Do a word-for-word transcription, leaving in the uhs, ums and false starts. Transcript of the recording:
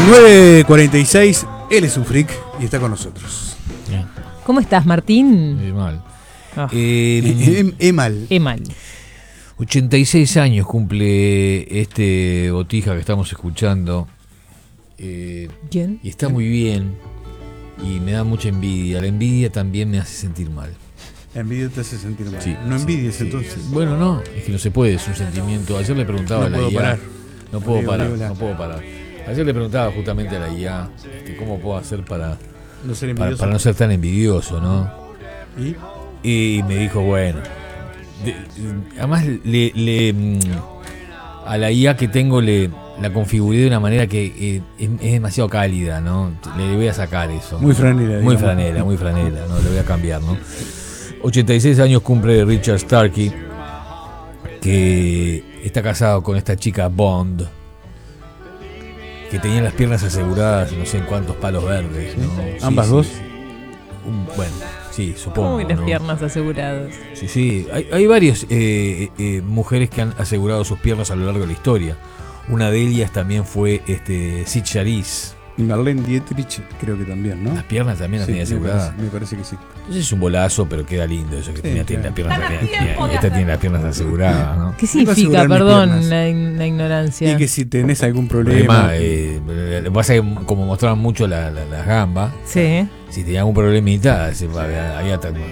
nueve cuarenta y seis, él es un freak y está con nosotros. Bien. ¿Cómo estás, Martín? Eh, mal. Ah. Eh, Eh, mal. Emal. ochenta y seis años cumple este botija que estamos escuchando. Eh, ¿Quién? y está muy bien. Y me da mucha envidia. La envidia también me hace sentir mal. La envidia te hace sentir mal. Sí, no sí, envidies sí, entonces. sí. Bueno, no, es que no se puede, es un sentimiento. Ayer le preguntaba No a la puedo I A. parar. No puedo Digo, parar, digo la- no puedo parar. Ayer le preguntaba justamente a la I A este, cómo puedo hacer para, No ser para, envidioso. para no ser tan envidioso, ¿no? ¿Y? Y me dijo, bueno, de- además le, le, mm, a la I A que tengo le la configuré de una manera que eh, es, es demasiado cálida, ¿no? Le voy a sacar eso. Muy franela, Muy digamos. franela, muy franela, ¿no? Le voy a cambiar, ¿no? ochenta y seis años cumple Richard Starkey, que está casado con esta chica Bond, que tenía las piernas aseguradas no sé en cuántos palos verdes, ¿no? Sí, ¿Ambas sí, dos? sí. Un- bueno, sí, supongo. ¿Cómo que las ¿no? piernas aseguradas? Sí, sí. Hay, hay varias eh, eh, mujeres que han asegurado sus piernas a lo largo de la historia. Una de ellas también fue este, Sid Charisse. Y Marlene Dietrich creo que también, ¿no? Las piernas también las Sí, tenía me aseguradas. parece, me parece que sí. Entonces es un bolazo, pero queda lindo eso que Sí, tenía, tiene las claro. piernas, tiene- tiene- esta tiene las piernas aseguradas, ¿no? ¿Qué Iba a significa, asegurar mis perdón, piernas. la, in- la ignorancia? Y que si tenés algún El problema. problema, eh, lo que pasa es que como mostraban mucho la- la- las gambas, Sí. si tenía algún problemita, se- había, había